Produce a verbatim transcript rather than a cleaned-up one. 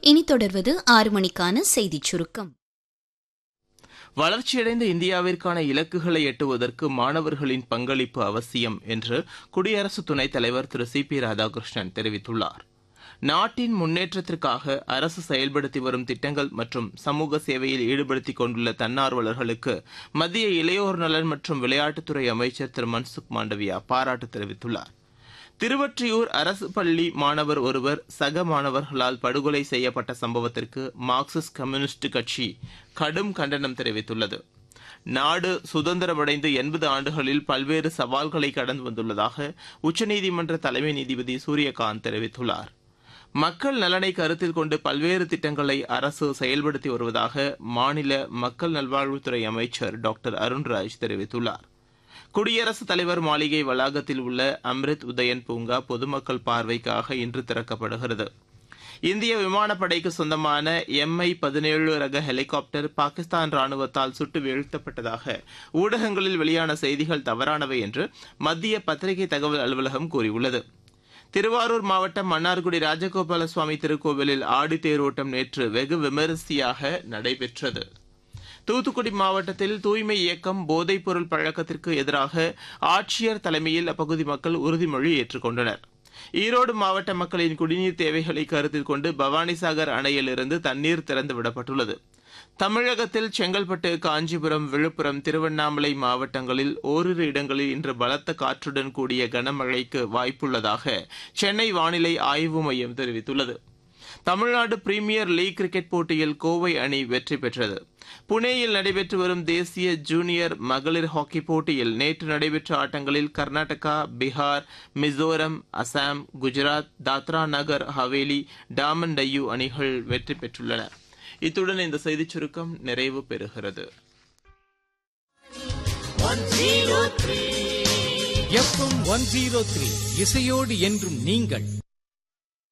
இனி தொடர்வது ஆறு மணிக்கான செய்திச் சுருக்கம். வளர்ச்சியடைந்த இந்தியாவிற்கான இலக்குகளை எட்டுவதற்கு மாணவர்களின் பங்களிப்பு அவசியம் என்று குடியரசு துணைத் தலைவர் திரு சி பி ராதாகிருஷ்ணன் தெரிவித்துள்ளார். நாட்டின் முன்னேற்றத்திற்காக அரசு செயல்படுத்தி வரும் திட்டங்கள் மற்றும் சமூக சேவையில் ஈடுபடுத்திக் கொண்டுள்ள தன்னார்வலர்களுக்கு மத்திய இளையோர் நலன் மற்றும் விளையாட்டுத்துறை அமைச்சர் திரு மன்சுக் மாண்டவியா பாராட்டு தெரிவித்துள்ளார். திருவொற்றியூர் அரசு பள்ளி மாணவர் ஒருவர் சக மாணவர்களால் படுகொலை செய்யப்பட்ட சம்பவத்திற்கு மார்க்சிஸ்ட் கம்யூனிஸ்ட் கட்சி கடும் கண்டனம் தெரிவித்துள்ளது. நாடு சுதந்திரமடைந்து எண்பது ஆண்டுகளில் பல்வேறு சவால்களை கடந்து வந்துள்ளதாக உச்சநீதிமன்ற தலைமை நீதிபதி சூரியகாந்த் தெரிவித்துள்ளார். மக்கள் நலனை கருத்தில் கொண்டு பல்வேறு திட்டங்களை அரசு செயல்படுத்தி வருவதாக மாநில மக்கள் நல்வாழ்வுத்துறை அமைச்சர் டாக்டர் அருண்ராஜ் தெரிவித்துள்ளார். குடியரசுத் தலைவர் மாளிகை வளாகத்தில் உள்ள அம்ரித் உதயன் பூங்கா பொதுமக்கள் பார்வைக்காக இன்று திறக்கப்படுகிறது. இந்திய விமானப்படைக்கு சொந்தமான எம்ஐ பதினேழு ரக ஹெலிகாப்டர் பாகிஸ்தான் ராணுவத்தால் சுட்டு வீழ்த்தப்பட்டதாக ஊடகங்களில் வெளியான செய்திகள் தவறானவை என்று மத்திய பத்திரிகை தகவல் அலுவலகம் கூறியுள்ளது. திருவாரூர் மாவட்டம் மன்னார்குடி ராஜகோபால சுவாமி திருக்கோவிலில் ஆடித்தேரோட்டம் நேற்று வெகு விமரிசையாக நடைபெற்றது. தூத்துக்குடி மாவட்டத்தில் தூய்மை இயக்கம் போதைப் பொருள் பழக்கத்திற்கு எதிராக ஆட்சியர் தலைமையில் அப்பகுதி மக்கள் உறுதிமொழி ஏற்றுக்கொண்டனர். ஈரோடு மாவட்ட மக்களின் குடிநீர் தேவைகளை கருத்தில் கொண்டு பவானிசாகர் அணையிலிருந்து தண்ணீர் திறந்து விடப்பட்டுள்ளது. தமிழகத்தில் செங்கல்பட்டு, காஞ்சிபுரம், விழுப்புரம், திருவண்ணாமலை மாவட்டங்களில் ஓரிரு இடங்களில் இன்று பலத்த காற்றுடன் கூடிய கனமழைக்கு வாய்ப்புள்ளதாக சென்னை வானிலை ஆய்வு மையம் தெரிவித்துள்ளது. தமிழ்நாடு பிரீமியர் லீக் கிரிக்கெட் போட்டியில் கோவை அணி வெற்றி பெற்றது. புனேயில் நடைபெற்று வரும் தேசிய ஜூனியர் மகளிர் ஹாக்கி போட்டியில் நேற்று நடைபெற்ற ஆட்டங்களில் கர்நாடகா, பீகார், மிசோரம், அசாம், குஜராத், தாத்ரா நகர் ஹவேலி, டாமன் டையூ அணிகள் வெற்றி பெற்றுள்ளன. இத்துடன் இந்த செய்திச் சுருக்கம் நிறைவு பெறுகிறது. எஃப்எம் ஒன் ஜீரோ த்ரீ இசையோடு என்றும் நீங்கள்